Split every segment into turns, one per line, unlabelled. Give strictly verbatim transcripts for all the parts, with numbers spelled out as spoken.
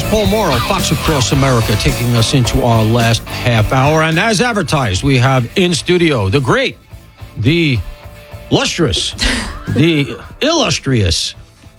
Paul Morrow, Fox Across America, taking us into our last half hour. And as advertised, we have in studio the great, the lustrous, the illustrious.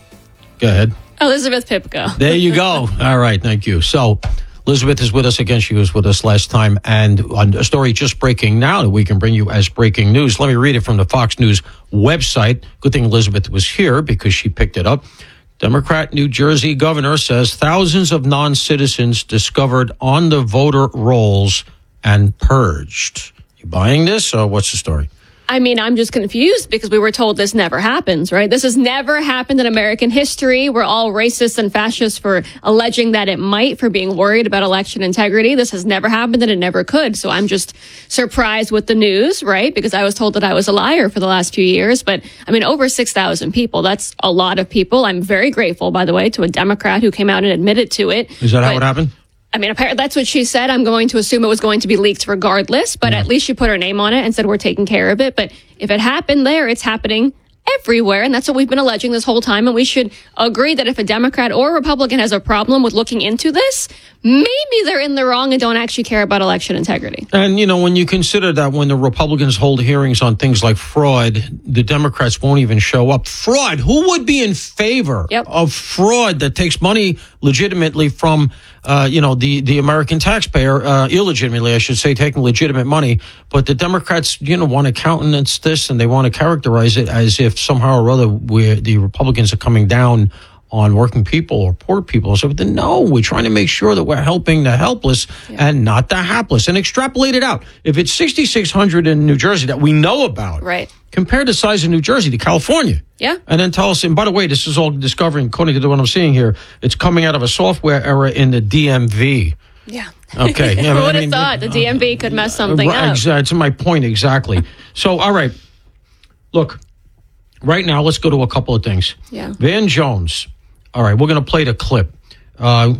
Go ahead.
Elizabeth Pipko.
There you go. All right, thank you. So Elizabeth is with us again. She was with us last time. And on a story just breaking now that we can bring you as breaking news. Let me read it from the Fox News website. Good thing Elizabeth was here because she picked it up. Democrat New Jersey governor says thousands of non-citizens discovered on the voter rolls and purged. You buying this, or what's the story?
I mean, I'm just confused because we were told this never happens, right? This has never happened in American history. We're all racist and fascist for alleging that it might, for being worried about election integrity. This has never happened and it never could. So I'm just surprised with the news, right? Because I was told that I was a liar for the last few years. But I mean, over six thousand people, that's a lot of people. I'm very grateful, by the way, to a Democrat who came out and admitted to it.
Is that
but,
how it happened?
I mean, apparently that's what she said. I'm going to assume it was going to be leaked regardless, but yeah. At least she put her name on it and said we're taking care of it. But if it happened there, it's happening everywhere. And that's what we've been alleging this whole time. And we should agree that if a Democrat or a Republican has a problem with looking into this, maybe they're in the wrong and don't actually care about election integrity.
And, you know, when you consider that when the Republicans hold hearings on things like fraud, the Democrats won't even show up. Fraud. Who would be in favor
yep.
of fraud that takes money legitimately from, uh, you know, the, the American taxpayer, uh, illegitimately, I should say, taking legitimate money. But the Democrats, you know, want to countenance this and they want to characterize it as if somehow or other we're, the Republicans are coming down on working people or poor people. So then, no, we're trying to make sure that we're helping the helpless yeah. and not the hapless, and extrapolate it out. If it's sixty-six hundred in New Jersey that we know about,
right?
Compare the size of New Jersey to California.
Yeah.
And then tell us, and by the way, this is all discovering, according to what I'm seeing here, it's coming out of a software error in the D M V.
Yeah.
Okay. Yeah,
Who would
I
have
mean,
thought the D M V could mess something
uh,
up?
That's my point, exactly. So, all right. Look, right now, let's go to a couple of things.
Yeah.
Van Jones. All right, we're going to play the clip. Uh,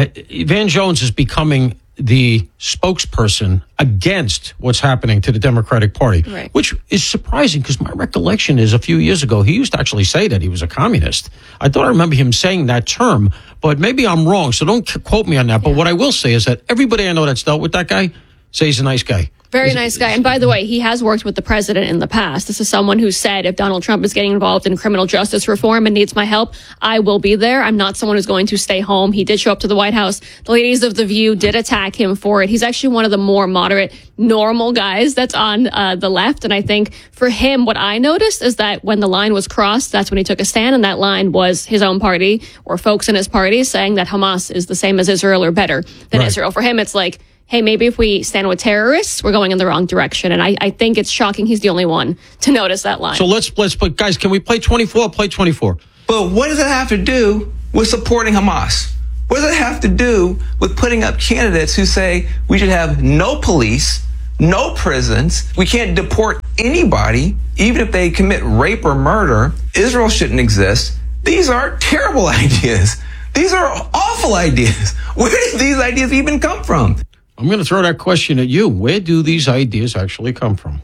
Van Jones is becoming the spokesperson against what's happening to the Democratic Party,
right.
which is surprising because my recollection is a few years ago, he used to actually say that he was a communist. I thought I remember him saying that term, but maybe I'm wrong, so don't quote me on that. But what I will say is that everybody I know that's dealt with that guy says he's a nice guy.
Very nice guy. And by the way, he has worked with the president in the past. This is someone who said, if Donald Trump is getting involved in criminal justice reform and needs my help, I will be there. I'm not someone who's going to stay home. He did show up to the White House. The ladies of The View did attack him for it. He's actually one of the more moderate, normal guys that's on uh, the left. And I think for him, what I noticed is that when the line was crossed, that's when he took a stand. And that line was his own party or folks in his party saying that Hamas is the same as Israel or better than
right.
Israel. For him, it's like, hey, maybe if we stand with terrorists, we're going in the wrong direction. And I, I think it's shocking he's the only one to notice that line.
So let's, let's put, guys, can we play twenty-four? Play twenty-four.
But what does it have to do with supporting Hamas? What does it have to do with putting up candidates who say we should have no police, no prisons, we can't deport anybody, even if they commit rape or murder, Israel shouldn't exist? These are terrible ideas. These are awful ideas. Where did these ideas even come from?
I'm going to throw that question at you. Where do these ideas actually come from?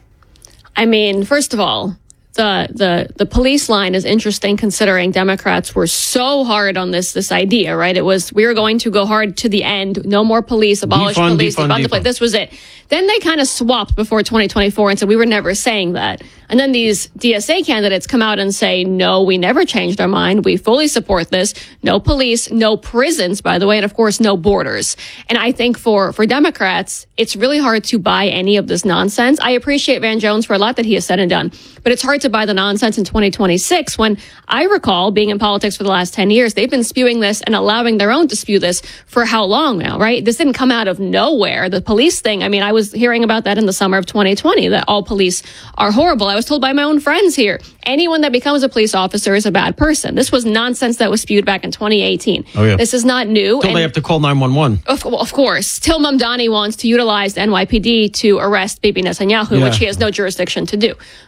I mean, first of all, the the the police line is interesting considering Democrats were so hard on this this idea, right? It was we were going to go hard to the end. No more police, abolish
defund,
police,
defund,
defund the police. This was it. Then they kind of swapped before twenty twenty-four and said we were never saying that. And then these D S A candidates come out and say, no, we never changed our mind. We fully support this. No police, no prisons, by the way, and of course, no borders. And I think for, for Democrats, it's really hard to buy any of this nonsense. I appreciate Van Jones for a lot that he has said and done, but it's hard to buy the nonsense in twenty twenty-six when I recall being in politics for the last ten years. They've been spewing this and allowing their own to spew this for how long now, right? This didn't come out of nowhere. The police thing, I mean, I was hearing about that in the summer of twenty twenty, that all police are horrible. I was told by my own friends here, anyone that becomes a police officer is a bad person. This was nonsense that was spewed back in twenty eighteen.
Oh, yeah.
This is not new.
Until they have to call nine one one.
Of, of course. Till Mamdani wants to utilize the N Y P D to arrest Bibi Netanyahu,
Yeah.
which he has no jurisdiction to do.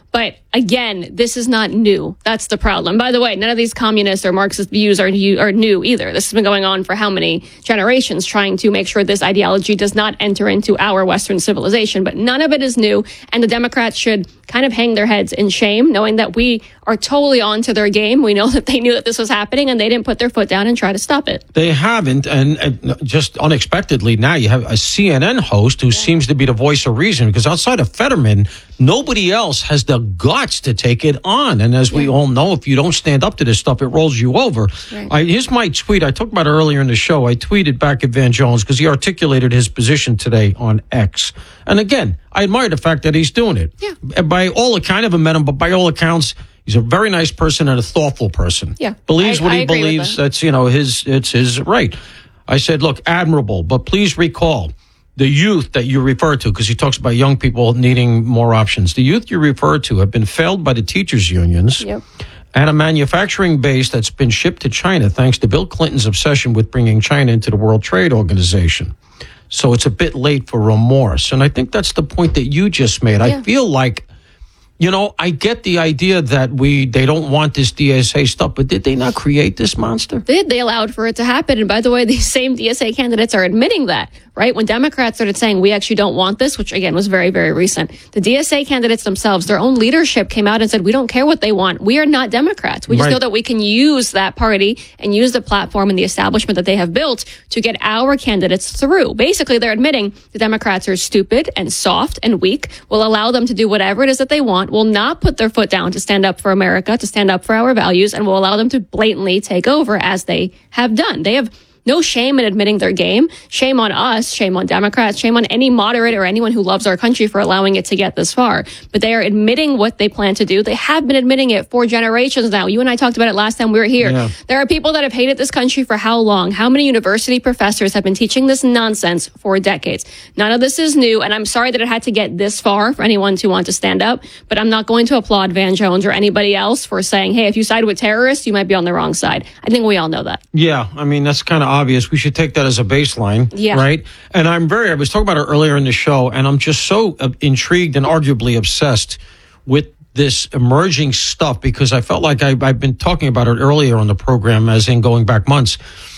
But again, this is not new. That's the problem. By the way, none of these communist or Marxist views are new, are new either. This has been going on for how many generations, trying to make sure this ideology does not enter into our Western civilization. But none of it is new. And the Democrats should kind of hang their heads in shame, knowing that we are totally onto their game. We know that they knew that this was happening and they didn't put their foot down and try to stop it.
They haven't. And, and just unexpectedly, now you have a C N N host who yeah. seems to be the voice of reason, because outside of Fetterman, nobody else has the guts to take it on. And as yeah. we all know, if you don't stand up to this stuff, it rolls you over. Right. I, here's my tweet. I talked about it earlier in the show. I tweeted back at Van Jones because he articulated his position today on X. And again, I admire the fact that he's doing it.
Yeah.
By all accounts, I kind of met him, but by all accounts, he's a very nice person and a thoughtful person.
Yeah.
Believes
I,
what
I
he believes. That. That's, you know, his, it's his right. I said, look, admirable, but please recall the youth that you refer to, because he talks about young people needing more options. The youth you refer to have been failed by the teachers' unions
yep.
and a manufacturing base that's been shipped to China thanks to Bill Clinton's obsession with bringing China into the World Trade Organization. So it's a bit late for remorse. And I think that's the point that you just made. Yeah. I feel like, you know, I get the idea that we they don't want this D S A stuff, but did they not create this monster?
They did. They allowed for it to happen. And by the way, these same D S A candidates are admitting that, right? When Democrats started saying we actually don't want this, which again was very, very recent, the D S A candidates themselves, their own leadership came out and said, we don't care what they want. We are not Democrats. We just
right.
know that we can use that party and use the platform and the establishment that they have built to get our candidates through. Basically, they're admitting the Democrats are stupid and soft and weak, will allow them to do whatever it is that they want, will not put their foot down to stand up for America, to stand up for our values, and will allow them to blatantly take over as they have done. They have no shame in admitting their game. Shame on us, shame on Democrats, shame on any moderate or anyone who loves our country for allowing it to get this far. But they are admitting what they plan to do. They have been admitting it for generations now. You and I talked about it last time we were here. Yeah. There are people that have hated this country for how long? How many university professors have been teaching this nonsense for decades? None of this is new, and I'm sorry that it had to get this far for anyone to want to stand up, but I'm not going to applaud Van Jones or anybody else for saying, hey, if you side with terrorists, you might be on the wrong side. I think we all know that.
Yeah, I mean, that's kind of obvious. We should take that as a baseline,
yeah.
right? And I'm very, I was talking about it earlier in the show, and I'm just so uh, intrigued and arguably obsessed with this emerging stuff, because I felt like I, I've been talking about it earlier on the program, as in going back months,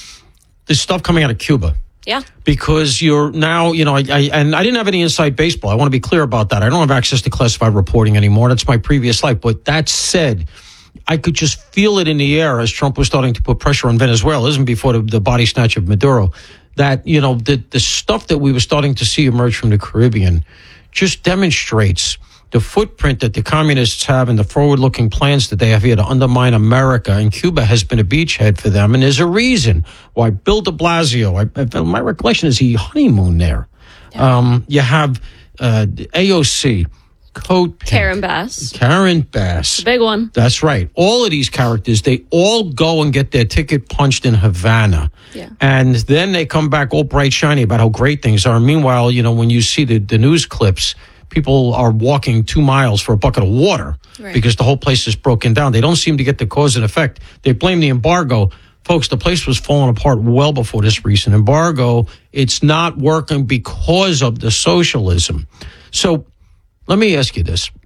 this stuff coming out of Cuba.
Yeah.
Because you're now, you know, I, I and I didn't have any inside baseball. I want to be clear about that. I don't have access to classified reporting anymore. That's my previous life. But that said, I could just feel it in the air as Trump was starting to put pressure on Venezuela, isn't before the, the body snatch of Maduro, that, you know, the, the stuff that we were starting to see emerge from the Caribbean just demonstrates the footprint that the communists have and the forward-looking plans that they have here to undermine America. And Cuba has been a beachhead for them. And there's a reason why Bill de Blasio, I, I, my recollection is he honeymooned there. Yeah. Um, you have uh, A O C. Coat Pink,
Karen Bass.
Karen Bass.
The big one.
That's right. All of these characters, they all go and get their ticket punched in Havana.
Yeah.
And then they come back all bright, shiny about how great things are. Meanwhile, you know, when you see the, the news clips, people are walking two miles for a bucket of water right. because the whole place is broken down. They don't seem to get the cause and effect. They blame the embargo. Folks, the place was falling apart well before this recent embargo. It's not working because of the socialism. So, let me ask you this.